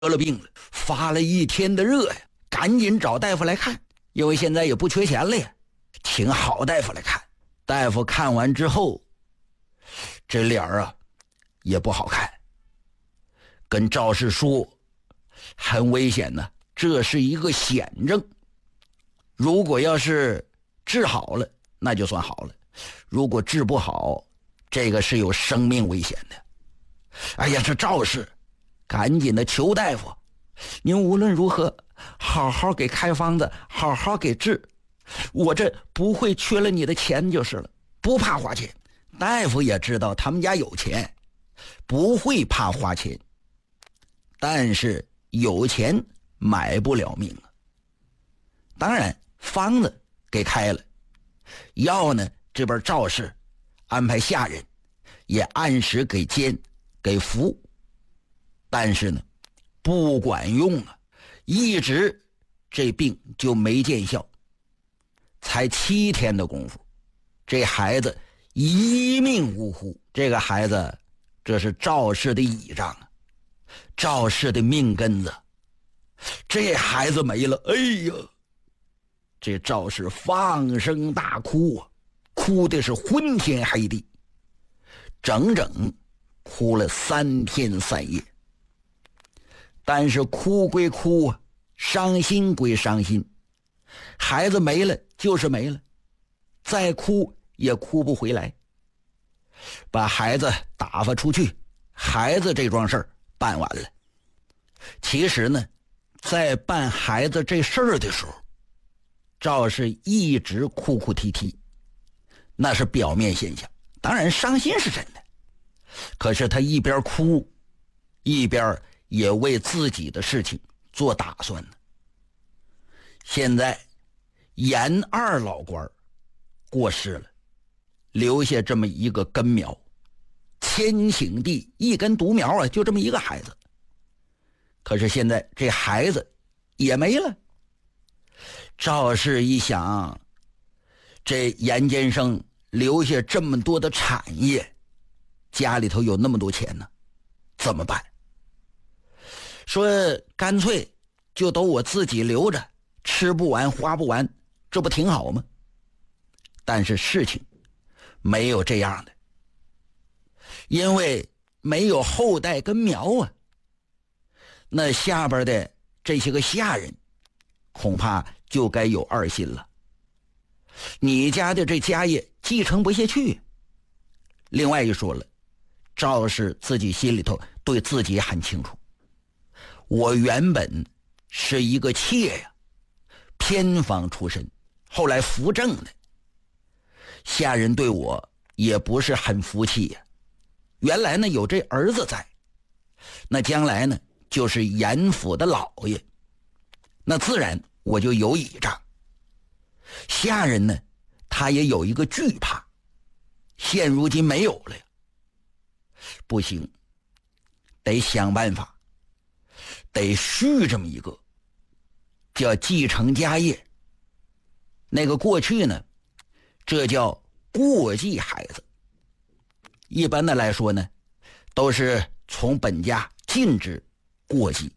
了病了，发了一天的热呀，赶紧找大夫来看，因为现在也不缺钱了呀，请好大夫来看。大夫看完之后，这脸啊也不好看，跟赵氏说很危险呢，这是一个险症，如果要是治好了那就算好了，如果治不好，这个是有生命危险的。哎呀，这赵氏赶紧的求大夫，您无论如何好好给开方子，好好给治，我这不会缺了你的钱就是了，不怕花钱。大夫也知道他们家有钱，不会怕花钱，但是有钱买不了命啊。当然方子给开了，药呢这边赵氏安排下人也按时给煎给服，但是呢不管用啊，一直这病就没见效。才7天的功夫，这孩子一命呜呼。这个孩子这是赵氏的倚仗啊，赵氏的命根子。这孩子没了，哎呀，这赵氏放声大哭啊，哭的是昏天黑地，整整哭了3天3夜。但是哭归哭啊，伤心归伤心，孩子没了就是没了，再哭也哭不回来。把孩子打发出去，孩子这桩事儿办完了。其实呢，在办孩子这事儿的时候，赵氏一直哭哭啼啼，那是表面现象，当然伤心是真的。可是他一边哭一边也为自己的事情做打算呢。现在严二老官过世了，留下这么一个根苗，千顷地一根独苗啊，就这么一个孩子。可是现在这孩子也没了。赵氏一想，这严监生留下这么多的产业，家里头有那么多钱呢，怎么办？说干脆就都我自己留着，吃不完花不完，这不挺好吗？但是事情没有这样的，因为没有后代跟苗啊。那下边的这些个下人恐怕就该有二心了，你家的这家业继承不下去。另外一说了，赵氏自己心里头对自己很清楚，我原本是一个妾呀，偏房出身，后来扶正的，下人对我也不是很服气呀。原来呢有这儿子在，那将来呢就是严府的老爷，那自然我就有倚仗。下人呢他也有一个惧怕，现如今没有了呀，不行，得想办法，得续这么一个叫继承家业。那个过去呢这叫过继孩子，一般的来说呢都是从本家禁止过继。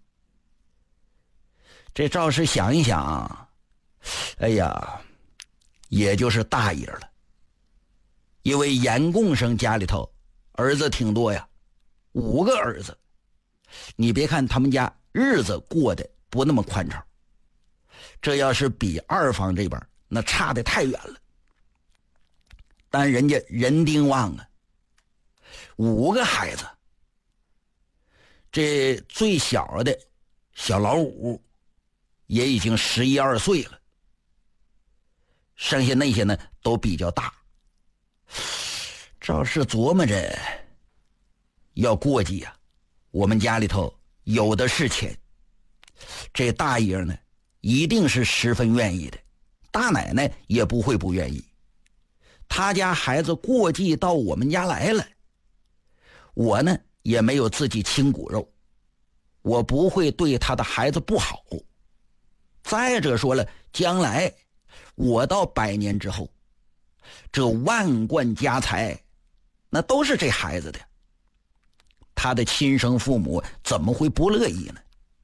这赵氏想一想，哎呀，也就是大爷了。因为严贡生家里头儿子挺多呀，5个儿子。你别看他们家日子过得不那么宽敞，这要是比二房这边那差得太远了。但人家人丁旺啊，5个孩子，这最小的小老五也已经11、12岁了，剩下那些呢都比较大。赵氏琢磨着要过继啊，我们家里头有的是钱，这大爷呢一定是十分愿意的，大奶奶也不会不愿意。他家孩子过继到我们家来了，我呢也没有自己亲骨肉，我不会对他的孩子不好。再者说了，将来我到100年之后，这万贯家财那都是这孩子的，他的亲生父母怎么会不乐意呢？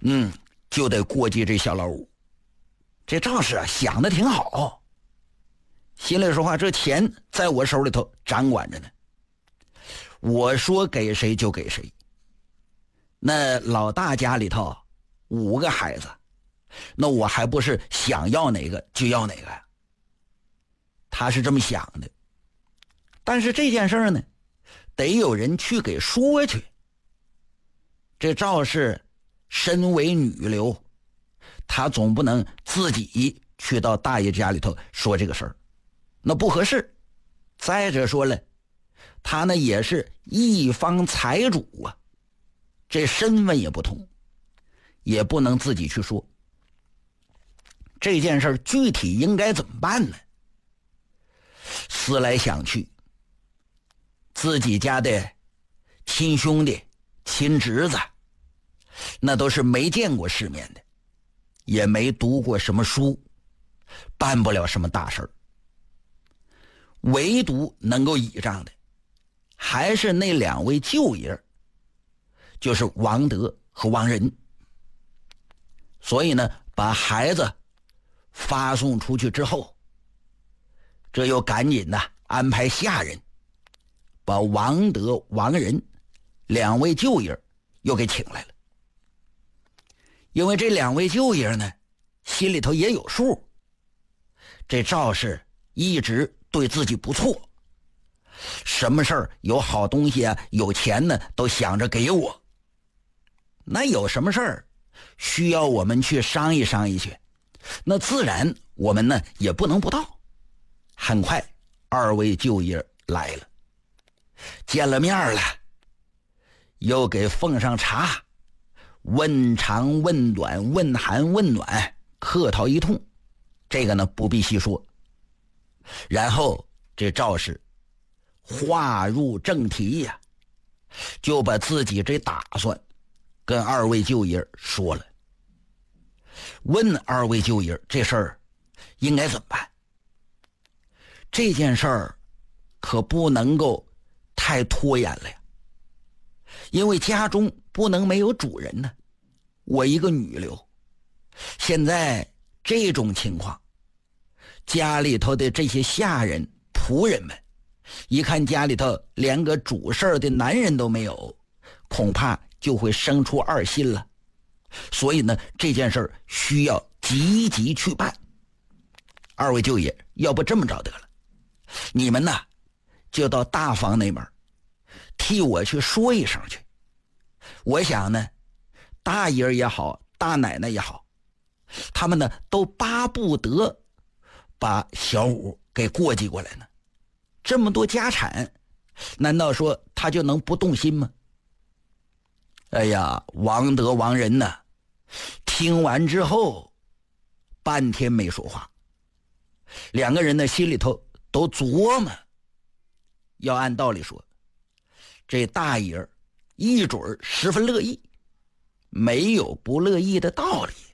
就得过继这小老五。这赵氏啊想的挺好，心里说话，这钱在我手里头掌管着呢，我说给谁就给谁。那老大家里头5个孩子，那我还不是想要哪个就要哪个呀？他是这么想的。但是这件事呢，得有人去给说去。这赵氏身为女流，她总不能自己去到大爷家里头说这个事儿，那不合适。再者说了，他呢也是一方财主啊，这身份也不同，也不能自己去说。这件事具体应该怎么办呢？思来想去，自己家的亲兄弟亲侄子那都是没见过世面的，也没读过什么书，办不了什么大事儿。唯独能够倚仗的还是那2位舅爷，就是王德和王仁。所以呢，把孩子发送出去之后，这又赶紧的安排下人把王德、王仁2位舅爷又给请来了。因为这2位舅爷呢，心里头也有数，这赵氏一直对自己不错，什么事儿有好东西啊，有钱呢，都想着给我。那有什么事儿需要我们去商议商议去，那自然我们呢也不能不到。很快2位舅爷来了，见了面了，又给奉上茶，问长问短，问寒问暖，客套一通，这个呢不必细说。然后这赵氏话入正题呀，就把自己这打算跟2位舅爷说了，问2位舅爷这事儿应该怎么办。这件事儿可不能够太拖延了呀，因为家中不能没有主人呢，我一个女流，现在这种情况，家里头的这些下人仆人们一看家里头连个主事儿的男人都没有，恐怕就会生出2心了。所以呢，这件事儿需要积极去办。2位舅爷，要不这么着得了，你们呢就到大房那边替我去说一声去。我想呢，大爷也好，大奶奶也好，他们呢都巴不得把小五给过继过来呢。这么多家产，难道说他就能不动心吗？哎呀，王德、王仁呢，听完之后半天没说话。2个人呢心里头都琢磨，要按道理说，这大爷一准十分乐意，没有不乐意的道理。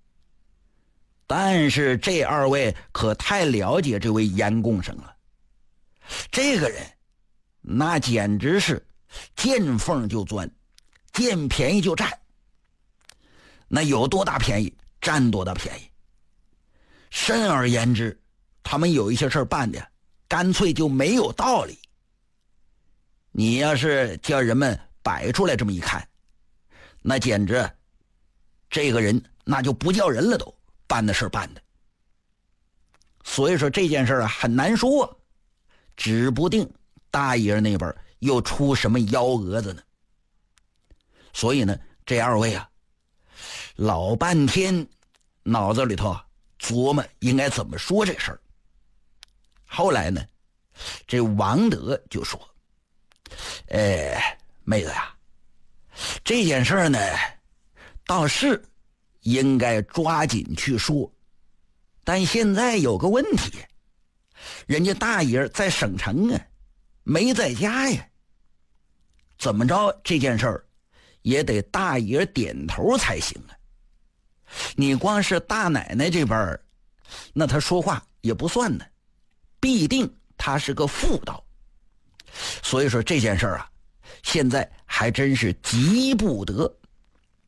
但是这2位可太了解这位严公生了，这个人那简直是见缝就钻，见便宜就占，那有多大便宜占多大便宜。甚而言之，他们有一些事儿办的干脆就没有道理。你要是叫人们摆出来这么一看，那简直这个人那就不叫人了，都办的事办的。所以说这件事啊很难说，指不定大爷那边又出什么幺蛾子呢。所以呢，这2位啊老半天脑子里头琢磨应该怎么说这事儿。后来呢，这王德就说，妹子呀，这件事儿呢倒是应该抓紧去说，但现在有个问题，人家大爷在省城啊，没在家呀。怎么着这件事儿也得大爷点头才行啊。你光是大奶奶这边，那他说话也不算呢，必定他是个妇道。所以说这件事儿啊，现在还真是急不得